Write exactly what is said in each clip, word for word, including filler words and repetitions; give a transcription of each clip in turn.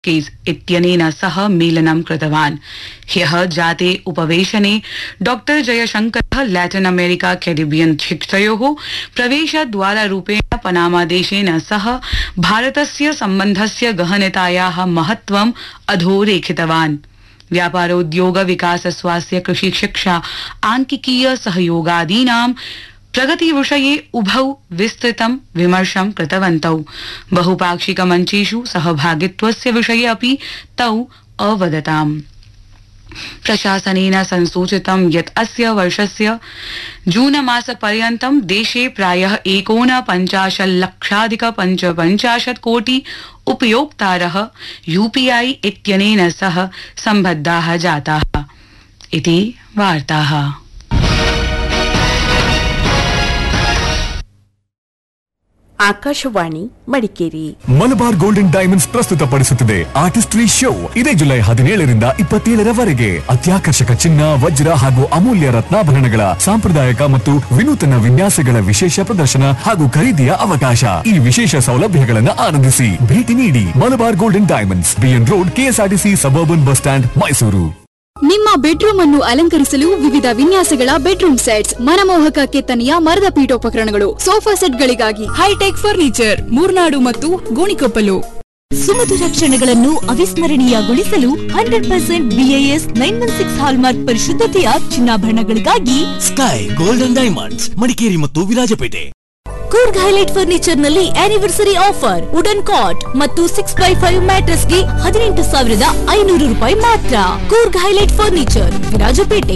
Case इत्यनेन सह मेलनं कृतवान्। ह्यः जाते उपवेशने doctor जयशंकरः Latin America Caribbean क्षेत्रयोः प्रवेशद्वाररूपेण Panama देशेन सह भारतस्य सम्बन्धस्य गहनतायाः महत्त्वम् अधोरेखितवान्। व्यापारोद्योग विकास स्वास्थ्य कृषि शिक्षा आंकिकीय सहयोगादीनां प्रगति विषये उभौ विस्तृतं विमर्शं कृतवन्तौ। बहुपाक्षिक मञ्चेषु सहभागित्वस्य विषये अपि तौ अवदताम्। प्रशासनेन संसूचितं यत् अस्य वर्षस्य जून मासपर्यन्तं देशे प्रायः एकोनपञ्चाशल्लक्षाधिक पञ्चपञ्चाशत् कोटि उपयोक्तारः यूपीआई इत्यनेन सह सम्बद्धाः जाताः इति वार्ताः। Akashvani Madikeri. Malabar golden diamonds ಪ್ರಸ್ತುತಪಡಿಸುತ್ತಿದೆ artistry show. ಇದೇ ಜುಲೈ ಹದಿನೇಳರಿಂದ ಇಪ್ಪತ್ತೇಳರವರೆಗೆ ಅತ್ಯಾಕರ್ಷಕ ಚಿನ್ನ, ವಜ್ರ ಹಾಗೂ ಅಮೂಲ್ಯ ರತ್ನಾಭರಣಗಳ ಸಾಂಪ್ರದಾಯಿಕ ಮತ್ತು ವಿನೂತನ ವಿನ್ಯಾಸಗಳ ವಿಶೇಷ ಪ್ರದರ್ಶನ ಹಾಗೂ ಖರೀದಿಯ ಅವಕಾಶ. ಈ ವಿಶೇಷ ಸೌಲಭ್ಯಗಳನ್ನು ಆನಂದಿಸಿ. ಭೇಟಿ ನೀಡಿ Malabar golden diamonds, B N road, KSRTC suburban bus stand, Mysuru. ನಿಮ್ಮ ಬೆಡ್ರೂಮ್ ಅನ್ನು ಅಲಂಕರಿಸಲು ವಿವಿಧ ವಿನ್ಯಾಸಗಳ ಬೆಡ್ರೂಮ್ ಸೆಟ್ಸ್, ಮನಮೋಹಕ ಕೆತ್ತನೆಯ ಮರದ ಪೀಠೋಪಕರಣಗಳು, ಸೋಫಾ ಸೆಟ್ಗಳಿಗಾಗಿ ಹೈಟೆಕ್ ಫರ್ನಿಚರ್, ಮೂರ್ನಾಡು ಮತ್ತು ಗೋಣಿಕೊಪ್ಪಲು. ಸುಮಧುರ ಕ್ಷಣಗಳನ್ನು ಅವಿಸ್ಮರಣೀಯಗೊಳಿಸಲು hundred percent BIS nine one six hallmark ಪರಿಶುದ್ಧತೆಯ ಚಿನ್ನಾಭರಣಗಳಿಗಾಗಿ sky golden diamonds, Madikeri ಮತ್ತು ವಿರಾಜಪೇಟೆ. ಕೂರ್ಗ್ ಹೈಲೈಟ್ ಫರ್ನಿಚರ್ ನಲ್ಲಿ ಆನಿವರ್ಸರಿ ಆಫರ್. ವುಡನ್ ಕಾಟ್ ಮತ್ತು ಸಿಕ್ಸ್ ಬೈ ಫೈವ್ ಮ್ಯಾಟ್ರೆಸ್ ಗೆ ಹದಿನೆಂಟು ಸಾವಿರದ ಐನೂರು ರೂಪಾಯಿ ಮಾತ್ರ. Coorg highlight furniture, Virajpet.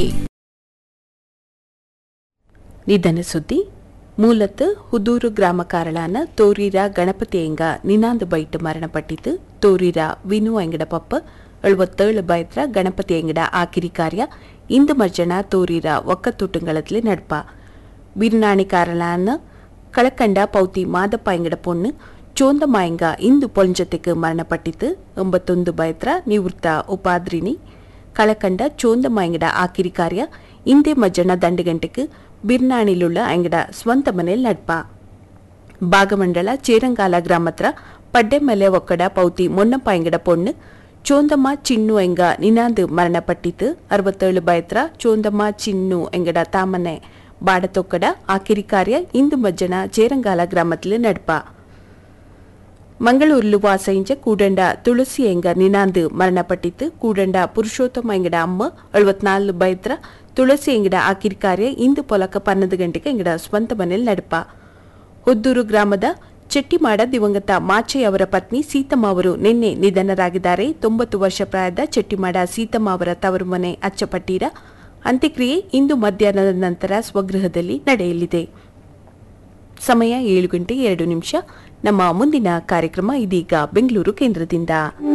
ನಿಧನ ಸುದ್ದಿ. ಮೂಲತಃ ಹುದೂರು ಗ್ರಾಮ ಕಾರಳಾನ ತೋರೀರ ಗಣಪತಿಯಂಗ ನಿನಾಂದ್ ಬೈಟ್ ಮರಣಪಟ್ಟಿತು. ತೋರೀರ ವಿನು ಅಂಗಡ ಪಪ್ಪ ಎಳುವತ್ತೇಳು ಬೈತ್ರ ಗಣಪತಿ ಅಂಗಡ ಆಕಿರಿ ಕಾರ್ಯ ಇಂದು ಮಜ್ಜನ ತೋರೀರ ಒಕ್ಕತೂಟಂಗಳತ್ಲೆ ನಡ್ಪ. ಬಿರ್ನಾಣಿ ಕಾರಳಾನ ಕಳಕಂಡ ಪೌತಿ ಮಾದಪ್ಪ ಎಂಗಡ ಪೊಣ್ಣು ಚೋಂದಮಾಯಂಗ ಇಂದು ಪೊಂಜತೆಗೆ ಮರಣಪಟ್ಟಿತು. ಒಂಬತ್ತೊಂದು ಬೈತ್ರ ನಿವೃತ್ತ ಉಪಾದ್ರಿನಿ ಕಳಕಂಡ ಚೋಂದಮಾಯಂಗಡ ಆಕಿರಿ ಕಾರ್ಯ ಇಂದೇ ಮಜ್ಜನ ದಂಡುಗಂಟೆಗೆ ಬಿರ್ನಾಣಿಲುಳ್ಳ ಅಂಗಡ ಸ್ವಂತ ಮನೆಯಲ್ಲಿ ನಡ್ಪ. ಭಾಗಮಂಡಲ ಚೇರಂಗಾಲ ಗ್ರಾಮತ್ರ ಪಡ್ಡೆಮಲೆ ಒಕ್ಕಡ ಪೌತಿ ಮೊನ್ನಪ್ಪ ಎಂಗಡ ಪೊಣ್ಣು ಚೋಂದಮ್ಮ ಚಿನ್ನು ಎಂಗ ನಿನಾಂದ್ ಮರಣಪಟ್ಟಿತು. ಅರವತ್ತೇಳು ಬೈತ್ರ ಚೋಂದಮ್ಮ ಚಿನ್ನು ಎಂಗಡ ತಾಮನೆ ಬಾಡತೊಕ್ಕಡ ಆಕಿರಿ ಕಾರ್ಯ ಇಂದು ಮಜ್ಜನ ಚೇರಂಗಾಲ ಗ್ರಾಮದಲ್ಲಿ ನಡ್ಪ. ಮಂಗಳೂರು ವಾಸೈಂಜ ಕೂಡಂಡ ತುಳಸಿ ಎಂಗ ನಿನಾಂದ್ ಮರಣಪಟ್ಟಿತು. ಕೂಡಂಡ ಪುರುಷೋತ್ತಮ ಎಂಗಡ ಅಮ್ಮ ಎಳುವತ್ನಾಲ್ಕು ಬೈತ್ರ ತುಳಸಿ ಎಂಗಡ ಆಕಿರಿ ಕಾರ್ಯ ಇಂದು ಪೊಲಕ ಪನ್ನೊಂದು ಗಂಟೆಗೆ ಎಂಗಡ ಸ್ವಂತ ಮನೆಯಲ್ಲಿ ನಡ್ಪ. ಹೊದ್ದೂರು ಗ್ರಾಮದ ಚೆಟ್ಟಿಮಾಡ ದಿವಂಗತ ಮಾಚಯ್ಯ ಅವರ ಪತ್ನಿ ಸೀತಮ್ಮ ಅವರು ನಿನ್ನೆ ನಿಧನರಾಗಿದ್ದಾರೆ. ತೊಂಬತ್ತು ವರ್ಷ ಪ್ರಾಯದ ಚೆಟ್ಟಿಮಾಡ ಸೀತಮ್ಮ ಅವರ ತವರು ಮನೆ ಅಚ್ಚಪಟ್ಟೀರ. ಅಂತ್ಯಕ್ರಿಯೆ ಇಂದು ಮಧ್ಯಾಹ್ನದ ನಂತರ ಸ್ವಗೃಹದಲ್ಲಿ ನಡೆಯಲಿದೆ. ಸಮಯ ಏಳು ಗಂಟೆ ಎರಡು ನಿಮಿಷ. ನಮ್ಮ ಮುಂದಿನ ಕಾರ್ಯಕ್ರಮ ಇದೀಗ ಬೆಂಗಳೂರು ಕೇಂದ್ರದಿಂದ.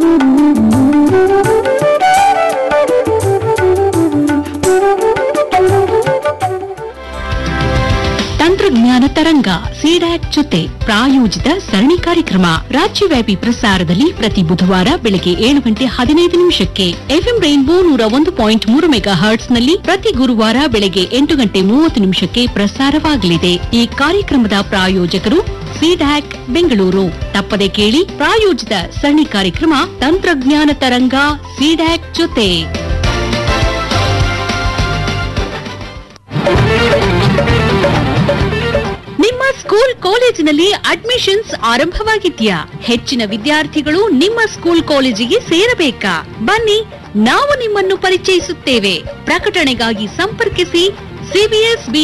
ತಂತ್ರಜ್ಞಾನ ತರಂಗ ಸಿಡ್ಯಾಕ್ ಜೊತೆ ಪ್ರಾಯೋಜಿತ ಸರಣಿ ಕಾರ್ಯಕ್ರಮ ರಾಜ್ಯವ್ಯಾಪಿ ಪ್ರಸಾರದಲ್ಲಿ ಪ್ರತಿ ಬುಧವಾರ ಬೆಳಗ್ಗೆ ಏಳು ಗಂಟೆ ಹದಿನೈದು ನಿಮಿಷಕ್ಕೆ, ಎಫ್ಎಂ ರೈನ್ಬೋ ನೂರ ಒಂದು ಪಾಯಿಂಟ್ ಮೂರು ಮೆಗಾ ಹರ್ಟ್ಸ್ ನಲ್ಲಿ ಪ್ರತಿ ಗುರುವಾರ ಬೆಳಗ್ಗೆ ಎಂಟು ಗಂಟೆ ಮೂವತ್ತು ನಿಮಿಷಕ್ಕೆ ಪ್ರಸಾರವಾಗಲಿದೆ. ಈ ಕಾರ್ಯಕ್ರಮದ ಪ್ರಾಯೋಜಕರು ಸಿಡ್ಯಾಕ್ ಬೆಂಗಳೂರು. ತಪ್ಪದೆ ಕೇಳಿ ಪ್ರಾಯೋಜಿತ ಸರಣಿ ಕಾರ್ಯಕ್ರಮ ತಂತ್ರಜ್ಞಾನ ತರಂಗ ಸಿಡ್ಯಾಕ್ ಜೊತೆ. ನಿಮ್ಮ ಸ್ಕೂಲ್ ಕಾಲೇಜಿನಲ್ಲಿ ಅಡ್ಮಿಷನ್ಸ್ ಆರಂಭವಾಗಿದ್ಯಾ? ಹೆಚ್ಚಿನ ವಿದ್ಯಾರ್ಥಿಗಳು ನಿಮ್ಮ ಸ್ಕೂಲ್ ಕಾಲೇಜಿಗೆ ಸೇರಬೇಕಾ? ಬನ್ನಿ, ನಾವು ನಿಮ್ಮನ್ನು ಪರಿಚಯಿಸುತ್ತೇವೆ. ಪ್ರಕಟಣೆಗಾಗಿ ಸಂಪರ್ಕಿಸಿ ಸಿಬಿಎಸ್